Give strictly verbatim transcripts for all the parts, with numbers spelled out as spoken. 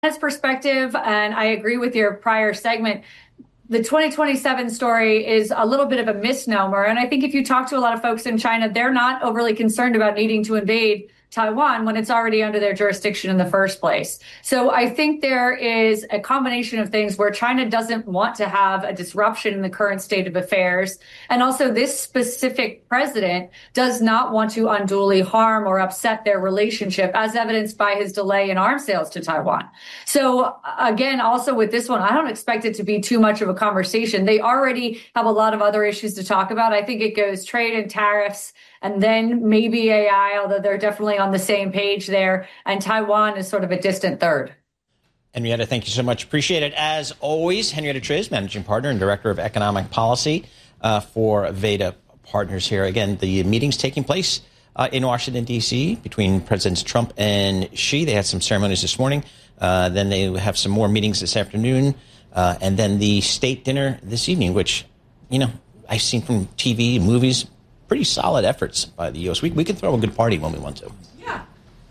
His perspective, and I agree with your prior segment, the twenty twenty-seven story is a little bit of a misnomer. And I think if you talk to a lot of folks in China, they're not overly concerned about needing to invade Taiwan when it's already under their jurisdiction in the first place. So I think there is a combination of things where China doesn't want to have a disruption in the current state of affairs. And also this specific president does not want to unduly harm or upset their relationship, as evidenced by his delay in arms sales to Taiwan. So again, also with this one, I don't expect it to be too much of a conversation. They already have a lot of other issues to talk about. I think it goes trade and tariffs, and then maybe A I, although they're definitely on the same page there. And Taiwan is sort of a distant third. Henrietta, thank you so much. Appreciate it. As always, Henrietta Triggs, Managing Partner and Director of Economic Policy uh, for Veda Partners here. Again, the meeting's taking place uh, in Washington, D C between Presidents Trump and Xi. They had some ceremonies this morning. Uh, then they have some more meetings this afternoon. Uh, and then the state dinner this evening, which, you know, I've seen from T V and movies, pretty solid efforts by the U S. We, we can throw a good party when we want to. Yeah.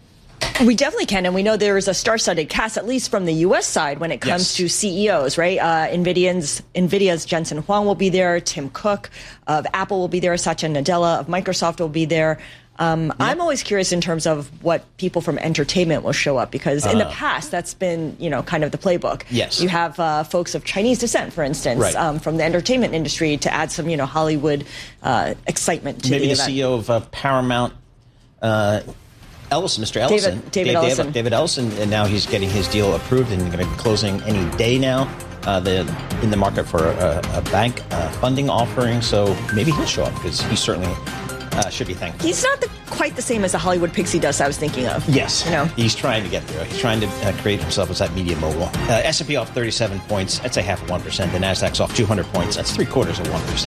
We definitely can, and we know there is a star-studded cast, at least from the U S side, when it comes yes. to C E Os, right? Uh, NVIDIA's, NVIDIA's Jensen Huang will be there, Tim Cook of Apple will be there, Satya Nadella of Microsoft will be there. Um, yep. I'm always curious in terms of what people from entertainment will show up, because in uh, the past, that's been, you know, kind of the playbook. Yes. You have uh, folks of Chinese descent, for instance, right. um, from the entertainment industry to add some, you know, Hollywood uh, excitement to Maybe the, the event. C E O of uh, Paramount, uh, Ellison, Mister Ellison. David, David Dave, Ellison. David Ellison, and now he's getting his deal approved and going to be closing any day now. Uh, the in the market for a, a bank uh, funding offering, so maybe he'll show up because he certainly uh, should be thankful. He's not the, quite the same as the Hollywood pixie dust I was thinking of. Yes, you know, he's trying to get there. He's trying to uh, create himself as that media mogul. Uh, S and P off thirty-seven points. That's a half of one percent. The Nasdaq's off two hundred points. That's three quarters of one percent.